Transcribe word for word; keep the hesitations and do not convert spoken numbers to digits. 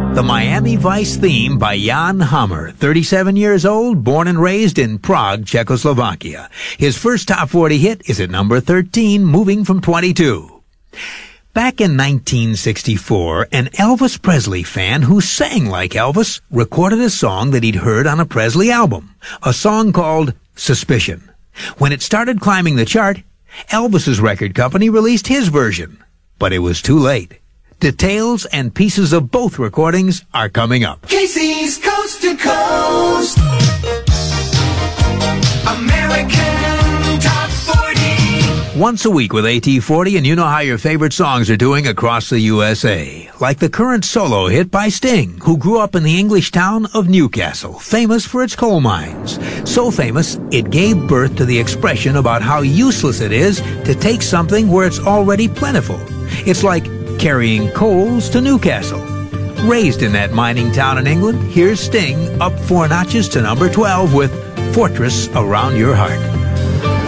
The Miami Vice theme by Jan Hammer, thirty-seven years old, born and raised in Prague, Czechoslovakia. His first top forty hit is at number thirteen, moving from twenty-two. Back in nineteen sixty-four, an Elvis Presley fan who sang like Elvis recorded a song that he'd heard on a Presley album, a song called Suspicion. When it started climbing the chart, Elvis's record company released his version, but it was too late. Details and pieces of both recordings are coming up. Casey's Coast to Coast. American Top forty. Once a week with A T forty, and you know how your favorite songs are doing across the U S A. Like the current solo hit by Sting, who grew up in the English town of Newcastle, famous for its coal mines. So famous, it gave birth to the expression about how useless it is to take something where it's already plentiful. It's like carrying coals to Newcastle. Raised in that mining town in England, here's Sting up four notches to number twelve with Fortress Around Your Heart.